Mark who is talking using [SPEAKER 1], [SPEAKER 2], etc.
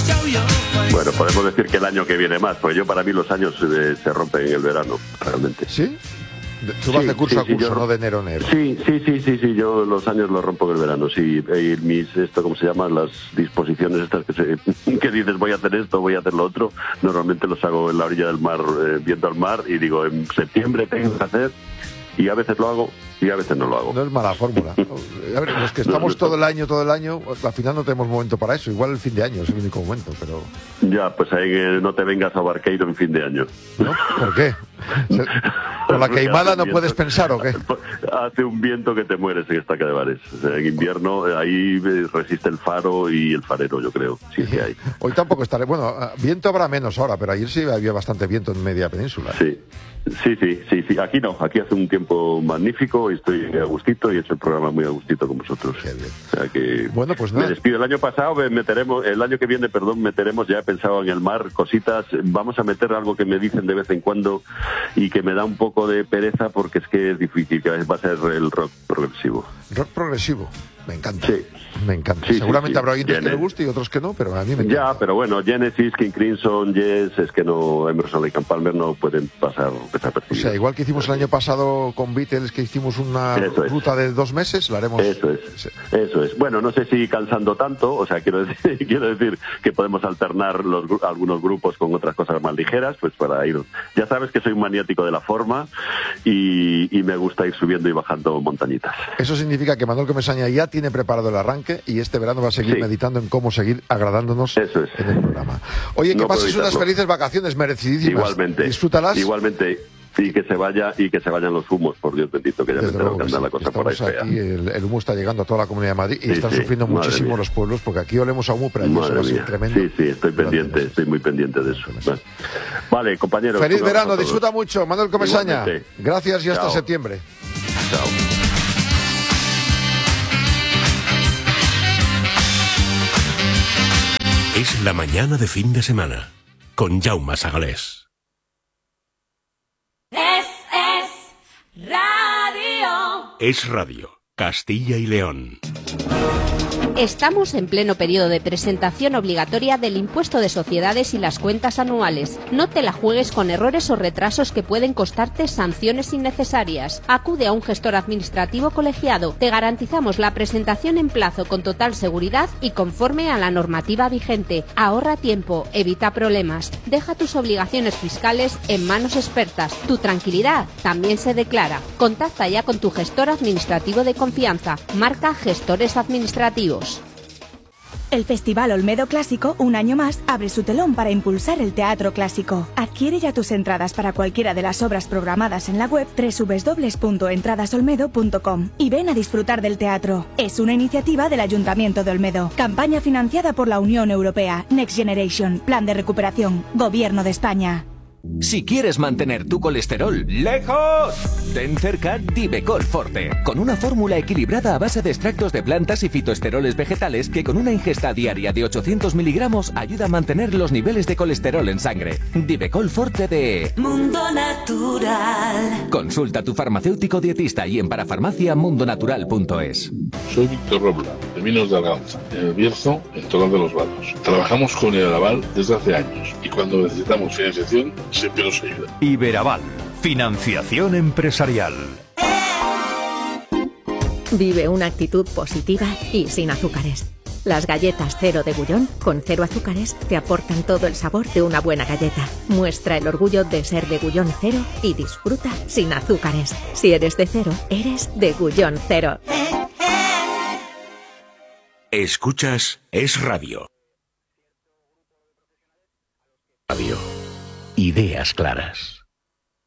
[SPEAKER 1] Bueno, podemos decir que el año que viene más, porque para mí los años se rompen en el verano, realmente.
[SPEAKER 2] ¿Sí? Tú vas de curso a curso, no de enero a enero.
[SPEAKER 1] Sí, yo los años los rompo en el verano, sí. ¿Cómo se llama? Las disposiciones estas que dices, voy a hacer esto, voy a hacer lo otro, normalmente los hago en la orilla del mar, viendo al mar, y digo, en septiembre tengo que hacer, y a veces lo hago, y a veces no lo hago.
[SPEAKER 2] No es mala fórmula. A ver, los que estamos todo el año, al final no tenemos momento para eso. Igual el fin de año es el único momento, pero...
[SPEAKER 1] Ya, pues ahí no te vengas a Barqueiro en fin de año.
[SPEAKER 2] ¿No? ¿Por qué? ¿Con la queimada no puedes pensar o qué?
[SPEAKER 1] Hace un viento que te mueres en Estaca de Bares. O sea, en invierno ahí resiste el faro y el farero, yo creo, sí que hay.
[SPEAKER 2] Hoy tampoco estaré... Bueno, viento habrá menos ahora, pero ayer sí había bastante viento en media península.
[SPEAKER 1] Sí. Aquí no, aquí hace un tiempo magnífico y estoy a gustito y he hecho el programa muy a gustito con vosotros.
[SPEAKER 2] Qué bien.
[SPEAKER 1] O sea que
[SPEAKER 2] bueno, pues nada.
[SPEAKER 1] Me despido. El año que viene, meteremos, ya he pensado en el mar, cositas, vamos a meter algo que me dicen de vez en cuando y que me da un poco de pereza porque es que es difícil, que va a ser el rock progresivo.
[SPEAKER 2] Rock progresivo, me encanta.
[SPEAKER 1] Sí.
[SPEAKER 2] Me encanta. Seguramente habrá oyentes que le guste y otros que no, pero a mí me encanta.
[SPEAKER 1] Ya, pero bueno, Genesis, King Crimson, Yes, es que no, Emerson, Lake and Palmer no pueden pasar desapercibidos.
[SPEAKER 2] O sea, igual que hicimos el año pasado con Beatles, que hicimos una ruta de 2 meses, la haremos.
[SPEAKER 1] Eso es. Bueno, no sé si cansando tanto, o sea, quiero decir que podemos alternar algunos grupos con otras cosas más ligeras, pues para ir. Ya sabes que soy un maniático de la forma y me gusta ir subiendo y bajando montañitas.
[SPEAKER 2] Eso significa que Manuel Comesaña ya tiene preparado el arranque y este verano va a seguir meditando en cómo seguir agradándonos en el programa. Oye, que pases unas felices vacaciones merecidísimas.
[SPEAKER 1] Igualmente.
[SPEAKER 2] Disfrútalas.
[SPEAKER 1] Igualmente. Y que se vayan los humos, por Dios bendito, que ya me tengo que andar la cosa por ahí fea.
[SPEAKER 2] Aquí el humo está llegando a toda la Comunidad de Madrid y están sufriendo muchísimo los pueblos, porque aquí olemos a humo, pero allí eso va a ser tremendo.
[SPEAKER 1] Sí, estoy muy pendiente de eso. Vale, compañeros.
[SPEAKER 2] Feliz verano, disfruta mucho, Manuel Comesaña. Gracias y hasta septiembre.
[SPEAKER 1] Chao.
[SPEAKER 3] Es la mañana de fin de semana, con Jaume Sagalés. Es Radio, Castilla y León.
[SPEAKER 4] Estamos en pleno periodo de presentación obligatoria del impuesto de sociedades y las cuentas anuales. No te la juegues con errores o retrasos que pueden costarte sanciones innecesarias. Acude a un gestor administrativo colegiado. Te garantizamos la presentación en plazo con total seguridad y conforme a la normativa vigente. Ahorra tiempo, evita problemas. Deja tus obligaciones fiscales en manos expertas. Tu tranquilidad también se declara. Contacta ya con tu gestor administrativo de confianza. Marca Gestores Administrativos.
[SPEAKER 5] El Festival Olmedo Clásico, un año más, abre su telón para impulsar el teatro clásico. Adquiere ya tus entradas para cualquiera de las obras programadas en la web www.entradasolmedo.com y ven a disfrutar del teatro. Es una iniciativa del Ayuntamiento de Olmedo. Campaña financiada por la Unión Europea. Next Generation. Plan de recuperación. Gobierno de España.
[SPEAKER 6] Si quieres mantener tu colesterol lejos, ten cerca Divecol Forte, con una fórmula equilibrada a base de extractos de plantas y fitoesteroles vegetales que con una ingesta diaria de 800 miligramos ayuda a mantener los niveles de colesterol en sangre. Divecol Forte de
[SPEAKER 7] Mundo Natural.
[SPEAKER 6] Consulta a tu farmacéutico dietista y en parafarmaciamundonatural.es.
[SPEAKER 8] Soy Víctor Robla, de Minos de Arganza, en el Bierzo, en Torón de los Vados. Trabajamos con Iberaval desde hace años y cuando necesitamos financiación siempre nos ayuda.
[SPEAKER 9] Iberaval, financiación empresarial.
[SPEAKER 10] Vive una actitud positiva y sin azúcares. Las galletas Cero de Gullón, con 0 azúcares, te aportan todo el sabor de una buena galleta. Muestra el orgullo de ser de Gullón Cero y disfruta sin azúcares. Si eres de cero, eres de Gullón Cero.
[SPEAKER 3] Escuchas Es Radio. Radio. Ideas claras.